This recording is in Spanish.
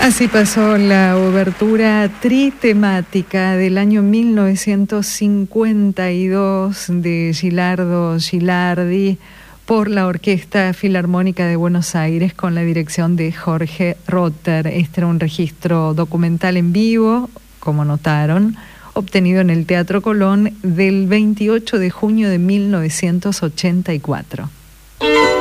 Así pasó la obertura tritemática del año 1952 de Gilardo Gilardi por la Orquesta Filarmónica de Buenos Aires con la dirección de Jorge Rotter. Este era un registro documental en vivo, como notaron, obtenido en el Teatro Colón del 28 de junio de 1984.